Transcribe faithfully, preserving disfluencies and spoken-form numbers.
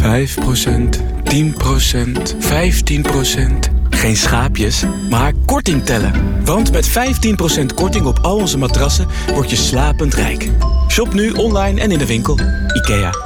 vijf procent, tien procent, vijftien procent. Geen schaapjes, maar korting tellen. Want met vijftien procent korting op al onze matrassen word je slapend rijk. Shop nu online en in de winkel. IKEA.